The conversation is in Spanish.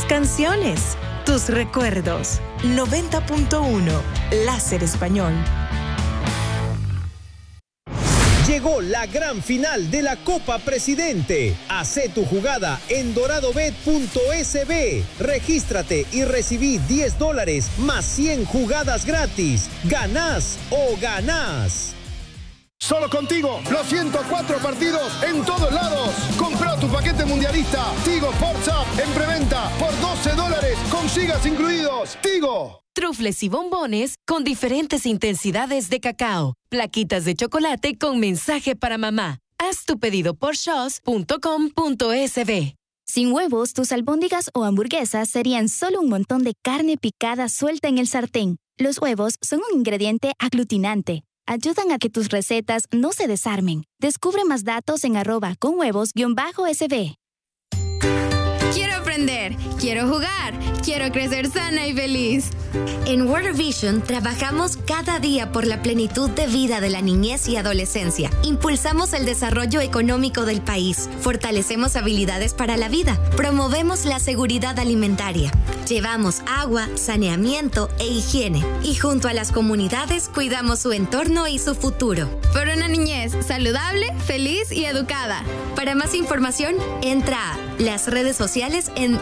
canciones, tus recuerdos. 90.1 Láser Español. Llegó la gran final de la Copa Presidente. Hacé tu jugada en doradobet.sb. Regístrate y recibí $10 más 100 jugadas gratis. Ganás o ganás. Solo contigo, los 104 partidos en todos lados. Compra tu paquete mundialista Tigo Sports App en preventa por $12. Consigas incluidos. Tigo. Trufles y bombones con diferentes intensidades de cacao. Plaquitas de chocolate con mensaje para mamá. Haz tu pedido por shos.com.sb. Sin huevos, tus albóndigas o hamburguesas serían solo un montón de carne picada suelta en el sartén. Los huevos son un ingrediente aglutinante. Ayudan a que tus recetas no se desarmen. Descubre más datos en @conhuevos_sb. Quiero aprender, quiero jugar, quiero crecer sana y feliz. En World Vision trabajamos cada día por la plenitud de vida de la niñez y adolescencia. Impulsamos el desarrollo económico del país, fortalecemos habilidades para la vida, promovemos la seguridad alimentaria, llevamos agua, saneamiento e higiene y junto a las comunidades cuidamos su entorno y su futuro. Por una niñez saludable, feliz y educada. Para más información, entra a las redes sociales en